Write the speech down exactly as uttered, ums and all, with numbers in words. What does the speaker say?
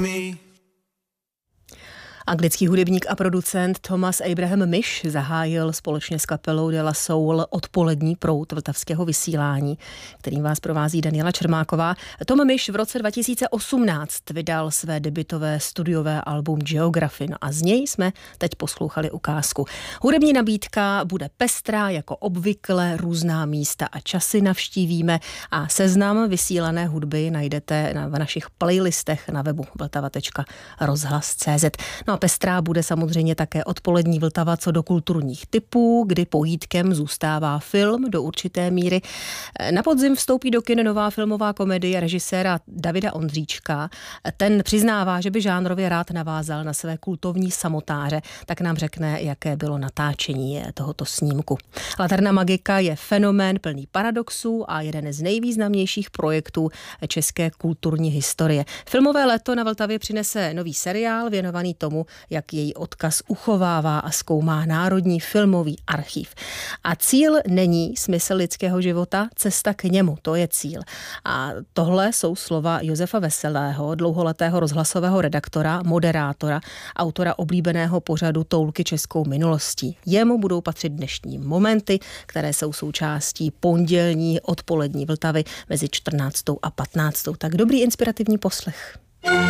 Anglický hudebník a producent Thomas Abraham Mish zahájil společně s kapelou De La Soul odpolední proud vltavského vysílání, kterým vás provází Daniela Čermáková. Tom Mish v roce dva tisíce osmnáct vydal své debutové studiové album Geography, no a z něj jsme teď poslouchali ukázku. Hudební nabídka bude pestrá jako obvykle, různá místa a časy navštívíme a seznam vysílané hudby najdete na, v našich playlistech na webu vltava tečka rozhlas tečka cé zet. No a pestrá bude samozřejmě také odpolední Vltava co do kulturních typů, kdy pohýtkem zůstává film do určité míry. Na podzim vstoupí do kin nová filmová komedie režiséra Davida Ondříčka. Ten přiznává, že by žánrově rád navázal na své kultovní samotáře, tak nám řekne, jaké bylo natáčení tohoto snímku. Laterna Magika je fenomén plný paradoxů a jeden z nejvýznamnějších projektů české kulturní historie. Filmové léto na Vltavě přinese nový seriál věnovaný tomu, jak její odkaz uchovává a zkoumá Národní filmový archiv. A cíl není smysl lidského života, cesta k němu, to je cíl. A tohle jsou slova Josefa Veselého, dlouholetého rozhlasového redaktora, moderátora, autora oblíbeného pořadu Toulky českou minulostí. Jemu budou patřit dnešní momenty, které jsou součástí pondělní odpolední Vltavy mezi čtrnáctou a patnáctou. Tak dobrý inspirativní poslech.